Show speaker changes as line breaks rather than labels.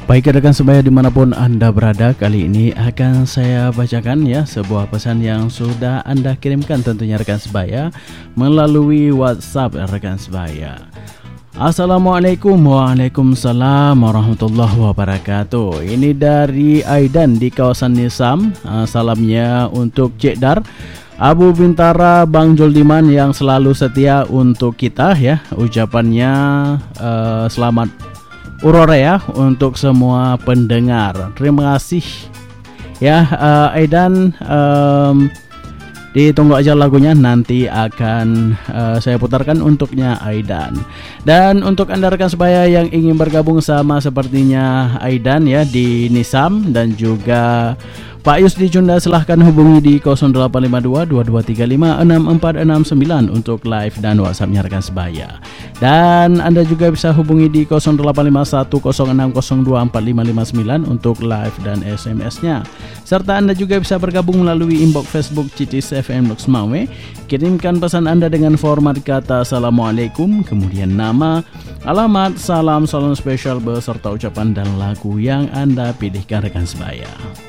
Baik rekan sebaya dimanapun Anda berada, kali ini akan saya bacakan ya sebuah pesan yang sudah Anda kirimkan tentunya rekan sebaya melalui WhatsApp rekan sebaya. Assalamualaikum, waalaikumsalam warahmatullahi wabarakatuh. Ini dari Aidan di kawasan Nisam. Salamnya untuk Cik Dar, Abu Bintara, Bang Juldiman yang selalu setia untuk kita ya. Ucapannya selamat Aurora ya untuk semua pendengar. Terima kasih ya Aidan. Ditunggu aja lagunya, nanti akan saya putarkan untuknya Aidan. Dan untuk Anda rekan sebaya yang ingin bergabung sama sepertinya Aidan ya di Nisam dan juga Pak Yus di Junda, silahkan hubungi di 0852-2235-6469 untuk live dan WhatsAppnya rekan sebaya. Dan Anda juga bisa hubungi di 085106024559 untuk live dan SMS-nya. Serta Anda juga bisa bergabung melalui inbox Facebook Citis FM Luxmawe. Kirimkan pesan Anda dengan format kata Assalamualaikum, kemudian nama, alamat, salam spesial beserta ucapan dan lagu yang Anda pilihkan rekan sebaya.